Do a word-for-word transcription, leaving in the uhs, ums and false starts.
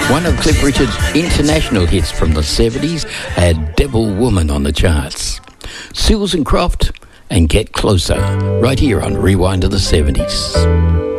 One of Cliff Richard's international hits from the seventies had Devil Woman on the charts. Seals and Croft and Get Closer, right here on Rewind to the seventies.